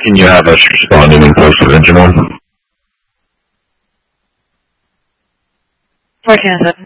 Can you have us responding in post of engine on? 1407.